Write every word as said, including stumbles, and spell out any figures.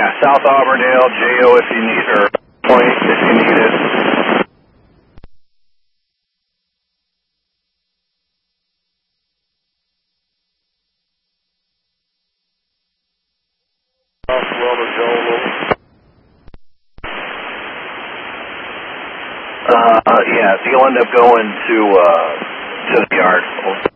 Yeah, South Auburndale, J O if you need, or Point if you need it. Uh, yeah, so you'll end up going to, uh, to the yard.